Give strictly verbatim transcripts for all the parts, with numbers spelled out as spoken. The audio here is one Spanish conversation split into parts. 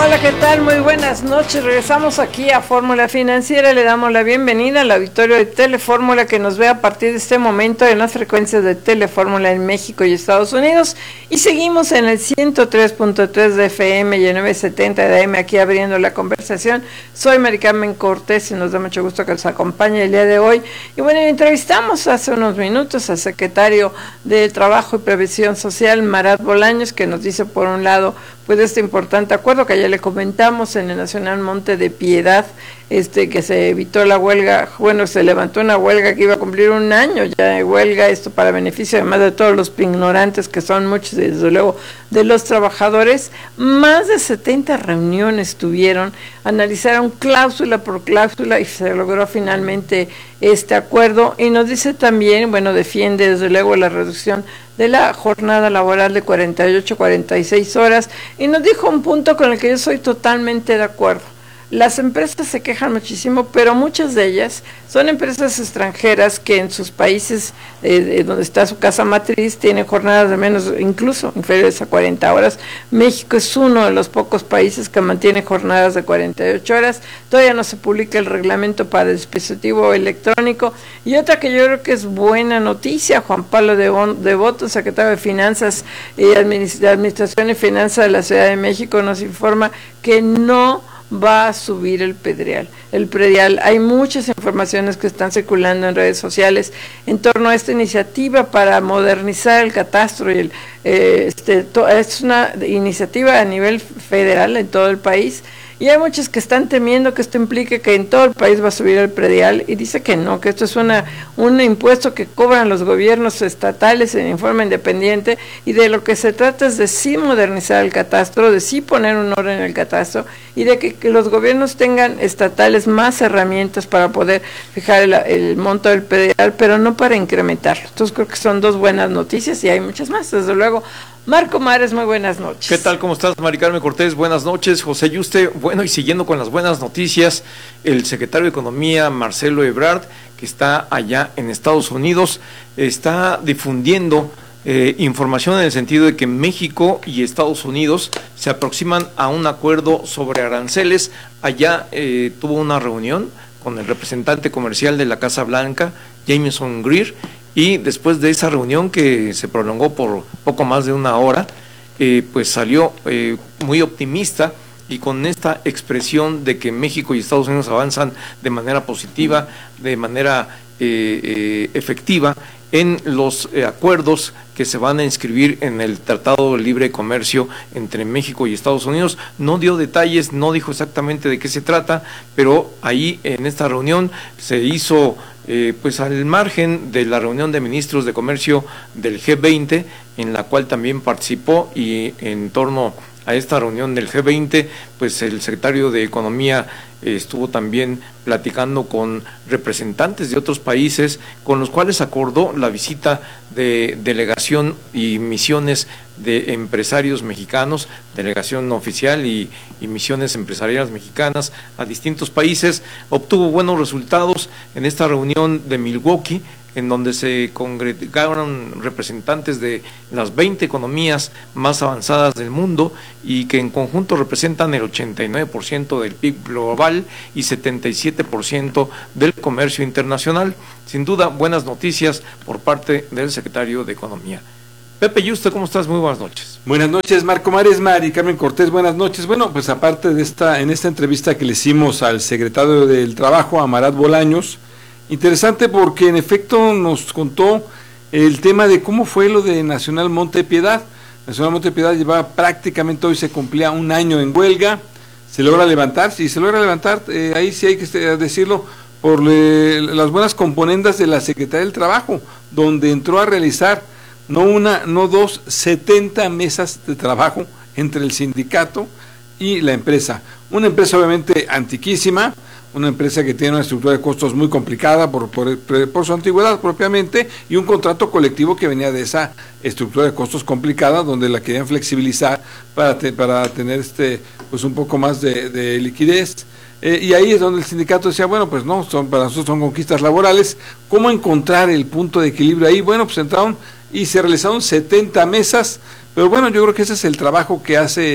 Hola, ¿qué tal? Muy buenas noches. Regresamos aquí a Fórmula Financiera. Le damos la bienvenida al auditorio de Telefórmula que nos ve a partir de este momento en las frecuencias de Telefórmula en México y Estados Unidos. Y seguimos en el ciento tres punto tres de F M y el novecientos setenta de A M aquí abriendo la conversación. Soy Mari Carmen Cortés y nos da mucho gusto que nos acompañe el día de hoy. Y bueno, entrevistamos hace unos minutos al secretario de Trabajo y Previsión Social, Marat Bolaños, que nos dice por un lado pues este importante acuerdo que ya le comentamos en el Nacional Monte de Piedad, este que se evitó la huelga, bueno, se levantó una huelga que iba a cumplir un año ya de huelga, esto para beneficio además de todos los ignorantes que son muchos, y desde luego de los trabajadores. Más de setenta reuniones tuvieron, analizaron cláusula por cláusula y se logró finalmente este acuerdo. Y nos dice también, bueno, defiende desde luego la reducción de la jornada laboral de cuarenta y ocho a cuarenta y seis horas, y nos dijo un punto con el que yo soy totalmente de acuerdo. Las empresas se quejan muchísimo, pero muchas de ellas son empresas extranjeras que en sus países, eh, donde está su casa matriz, tienen jornadas de menos, incluso inferiores a cuarenta horas. México es uno de los pocos países que mantiene jornadas de cuarenta y ocho horas. Todavía no se publica el reglamento para el dispositivo electrónico. Y otra que yo creo que es buena noticia, Juan Pablo Devoto, secretario de Finanzas y Administración y Finanzas de la Ciudad de México, nos informa que no va a subir el predial. El predial, hay muchas informaciones que están circulando en redes sociales en torno a esta iniciativa para modernizar el catastro y el eh, este to, es una iniciativa a nivel federal en todo el país. Y hay muchos que están temiendo que esto implique que en todo el país va a subir el predial, y dice que no, que esto es una un impuesto que cobran los gobiernos estatales en forma independiente, y de lo que se trata es de sí modernizar el catastro, de sí poner un orden en el catastro, y de que, que los gobiernos tengan estatales más herramientas para poder fijar el, el monto del predial, pero no para incrementarlo. Entonces creo que son dos buenas noticias, y hay muchas más, desde luego. Marco Mares, muy buenas noches. ¿Qué tal? ¿Cómo estás, Mari Carmen Cortés? Buenas noches. José Yuste, bueno, y siguiendo con las buenas noticias, el secretario de Economía, Marcelo Ebrard, que está allá en Estados Unidos, está difundiendo eh, información en el sentido de que México y Estados Unidos se aproximan a un acuerdo sobre aranceles. Allá eh, tuvo una reunión con el representante comercial de la Casa Blanca, Jameson Greer, y después de esa reunión que se prolongó por poco más de una hora, eh, pues salió eh, muy optimista y con esta expresión de que México y Estados Unidos avanzan de manera positiva, de manera eh, eh, efectiva en los eh, acuerdos que se van a inscribir en el Tratado de Libre Comercio entre México y Estados Unidos. No dio detalles, no dijo exactamente de qué se trata, pero ahí en esta reunión se hizo eh, pues al margen de la reunión de ministros de comercio del G veinte, en la cual también participó, y en torno a esta reunión del G veinte, pues el secretario de Economía eh, estuvo también platicando con representantes de otros países, con los cuales acordó la visita de delegación y misiones de empresarios mexicanos, delegación oficial y, y misiones empresariales mexicanas a distintos países. Obtuvo buenos resultados en esta reunión de Milwaukee, en donde se congregaron representantes de las veinte economías más avanzadas del mundo y que en conjunto representan el ochenta y nueve por ciento del P I B global y setenta y siete por ciento del comercio internacional. Sin duda, buenas noticias por parte del secretario de Economía. Pepe Yuste, ¿cómo estás? Muy buenas noches. Buenas noches, Marco Mares, Mari Carmen Cortés, buenas noches. Bueno, pues aparte de esta, en esta entrevista que le hicimos al secretario del Trabajo, a Marat Bolaños, interesante porque en efecto nos contó el tema de cómo fue lo de Nacional Monte de Piedad. Nacional Monte de Piedad llevaba prácticamente, hoy se cumplía un año en huelga, se logra levantar, si se logra levantar, eh, ahí sí hay que decirlo, por le, las buenas componendas de la Secretaría del Trabajo, donde entró a realizar no una, no dos, setenta mesas de trabajo entre el sindicato y la empresa. Una empresa obviamente antiquísima, una empresa que tiene una estructura de costos muy complicada por, por, por su antigüedad propiamente, y un contrato colectivo que venía de esa estructura de costos complicada, donde la querían flexibilizar para, te, para tener este pues un poco más de, de liquidez. Eh, y ahí es donde el sindicato decía, bueno, pues no, son, para nosotros son conquistas laborales. ¿Cómo encontrar el punto de equilibrio ahí? Bueno, pues entraron y se realizaron setenta mesas, pero bueno, yo creo que ese es el trabajo que hace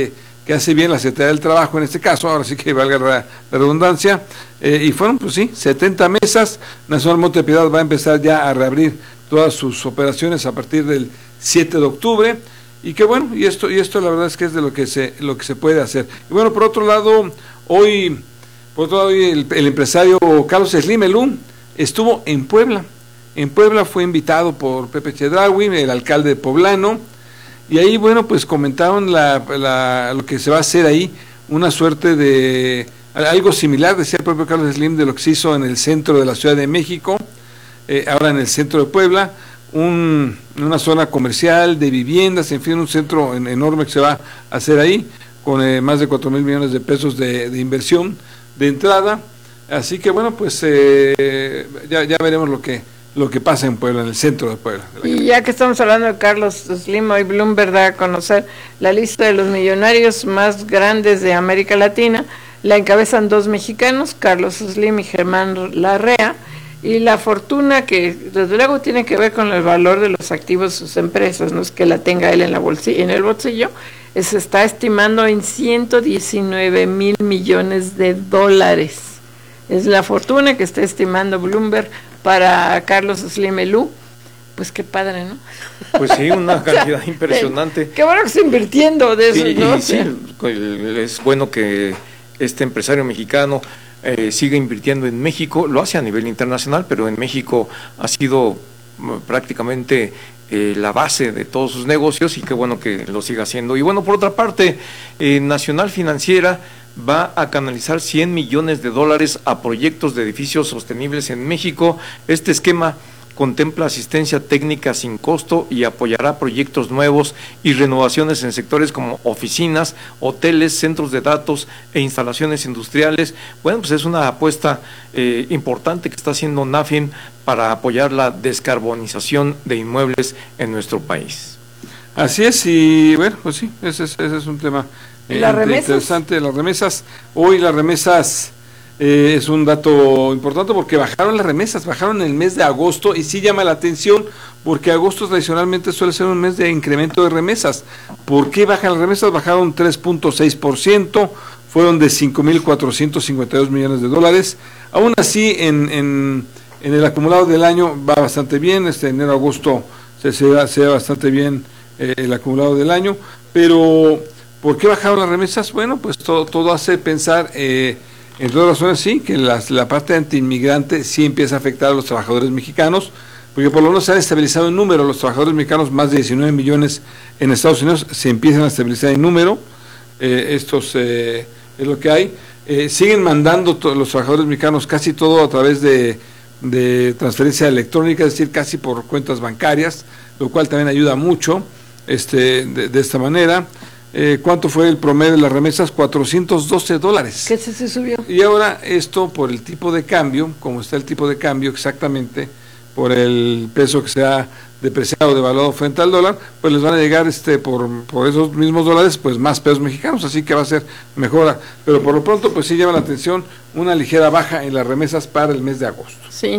que hace bien la Secretaría del Trabajo en este caso, ahora sí que valga la, la redundancia, eh, y fueron pues sí, setenta mesas. Nacional Monte de Piedad va a empezar ya a reabrir todas sus operaciones a partir del siete de octubre, y que bueno, y esto y esto la verdad es que es de lo que se lo que se puede hacer. Y bueno, por otro lado, hoy por otro lado hoy el, el empresario Carlos Slim Elú estuvo en Puebla. En Puebla fue invitado por Pepe Chedraui, el alcalde poblano, y ahí bueno, pues comentaron la, la, lo que se va a hacer ahí, una suerte de algo similar, decía el propio Carlos Slim, de lo que se hizo en el centro de la Ciudad de México, eh, ahora en el centro de Puebla, un, una zona comercial de viviendas, en fin, un centro en, enorme que se va a hacer ahí, con eh, más de cuatro mil millones de pesos de, de inversión de entrada. Así que bueno, pues eh, ya, ya veremos lo que lo que pasa en Puebla, en el centro de Puebla. De y ya que estamos hablando de Carlos Slim, hoy Bloomberg da a conocer la lista de los millonarios más grandes de América Latina. La encabezan dos mexicanos, Carlos Slim y Germán Larrea, y la fortuna, que desde luego tiene que ver con el valor de los activos de sus empresas, no es que la tenga él en la bolsillo, en el bolsillo, se está estimando en ciento diecinueve mil millones de dólares. Es la fortuna que está estimando Bloomberg para Carlos Slim Elú. Pues qué padre, ¿no? Pues sí, una cantidad o sea, impresionante. Qué bueno que está invirtiendo de eso, sí, ¿no? Sí, es bueno que este empresario mexicano eh, siga invirtiendo en México, lo hace a nivel internacional, pero en México ha sido prácticamente eh, la base de todos sus negocios, y qué bueno que lo siga haciendo. Y bueno, por otra parte, eh, Nacional Financiera va a canalizar cien millones de dólares a proyectos de edificios sostenibles en México. Este esquema contempla asistencia técnica sin costo y apoyará proyectos nuevos y renovaciones en sectores como oficinas, hoteles, centros de datos e instalaciones industriales. Bueno, pues es una apuesta eh, importante que está haciendo NAFIN para apoyar la descarbonización de inmuebles en nuestro país. Así es, y bueno, pues sí, ese es, ese es un tema eh, interesante. Las remesas, hoy las remesas eh, es un dato importante porque bajaron las remesas, bajaron en el mes de agosto, y sí llama la atención porque agosto tradicionalmente suele ser un mes de incremento de remesas. ¿Por qué bajan las remesas? Bajaron tres punto seis por ciento, fueron de cinco mil cuatrocientos cincuenta y dos millones de dólares. Aún así, en, en, en el acumulado del año va bastante bien, este enero-agosto se, se, va, se va bastante bien eh, el acumulado del año, pero ¿por qué bajaron las remesas? Bueno, pues todo, todo hace pensar, eh, en todas las razones, sí, que las, la parte antiinmigrante sí empieza a afectar a los trabajadores mexicanos, porque por lo menos se han estabilizado en número. Los trabajadores mexicanos, más de diecinueve millones en Estados Unidos, se empiezan a estabilizar en número. Eh, estos eh, es lo que hay. Eh, siguen mandando los trabajadores mexicanos casi todo a través de, de transferencia electrónica, es decir, casi por cuentas bancarias, lo cual también ayuda mucho este, de, de esta manera. Eh, ¿Cuánto fue el promedio de las remesas? cuatrocientos doce dólares. ¿Qué se, se subió? Y ahora esto, por el tipo de cambio, como está el tipo de cambio exactamente, por el peso que se ha depreciado, devaluado frente al dólar, pues les van a llegar este por, por esos mismos dólares, pues más pesos mexicanos, así que va a ser mejora. Pero por lo pronto, pues sí llama la atención una ligera baja en las remesas para el mes de agosto. Sí,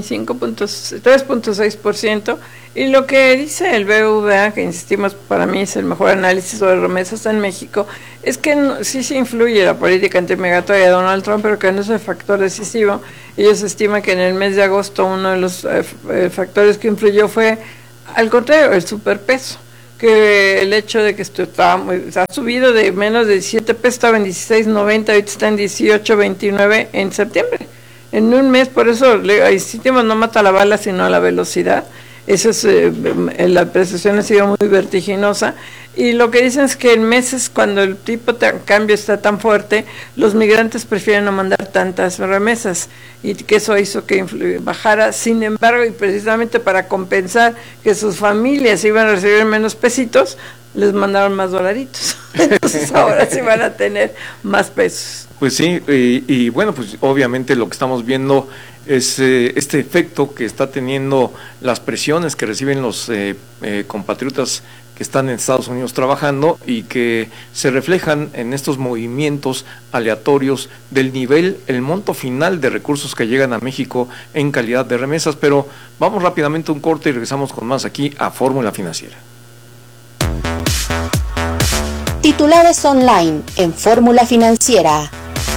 tres punto seis por ciento. Y lo que dice el B B V A, que insistimos, para mí es el mejor análisis sobre remesas en México, es que no, sí se influye la política antimigratoria de Donald Trump, pero que no es el factor decisivo. Ellos estiman que en el mes de agosto uno de los eh, factores que influyó fue, al contrario, el superpeso, que el hecho de que esto está, ha subido de menos de diecisiete pesos, estaba en dieciséis noventa, ahorita está en dieciocho veintinueve en septiembre. En un mes, por eso le insistimos, no mata la bala, sino la velocidad. Eso es, eh, la apreciación ha sido muy vertiginosa, y lo que dicen es que en meses, cuando el tipo de cambio está tan fuerte, los migrantes prefieren no mandar tantas remesas, y que eso hizo que bajara. Sin embargo, y precisamente para compensar que sus familias iban a recibir menos pesitos, les mandaron más dolaritos. Entonces ahora sí van a tener más pesos. Pues sí, y, y bueno, pues obviamente lo que estamos viendo es eh, este efecto que está teniendo las presiones que reciben los eh, eh, compatriotas que están en Estados Unidos trabajando, y que se reflejan en estos movimientos aleatorios del nivel, el monto final de recursos que llegan a México en calidad de remesas. Pero vamos rápidamente a un corte y regresamos con más aquí a Fórmula Financiera. Titulares online en Fórmula Financiera.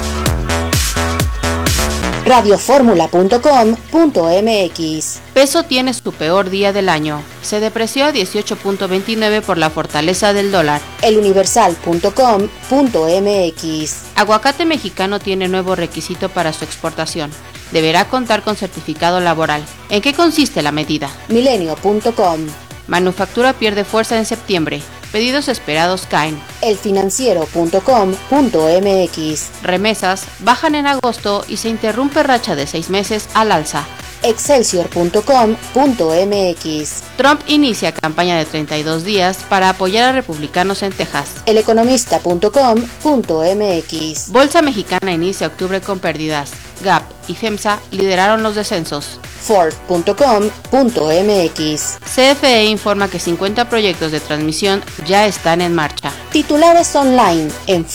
radio fórmula punto com punto m x. Peso tiene su peor día del año. Se depreció a dieciocho punto veintinueve por la fortaleza del dólar. el universal punto com punto m x. Aguacate mexicano tiene nuevo requisito para su exportación. Deberá contar con certificado laboral. ¿En qué consiste la medida? milenio punto com. Manufactura pierde fuerza en septiembre. Pedidos esperados caen. el financiero punto com punto m x. Remesas bajan en agosto y se interrumpe racha de seis meses al alza. excelsior punto com punto m x. Trump inicia campaña de treinta y dos días para apoyar a republicanos en Texas. el economista punto com punto m x. Bolsa mexicana inicia octubre con pérdidas. Gap y FEMSA lideraron los descensos. ford punto com punto m x. C F E informa que cincuenta proyectos de transmisión ya están en marcha. Titulares online en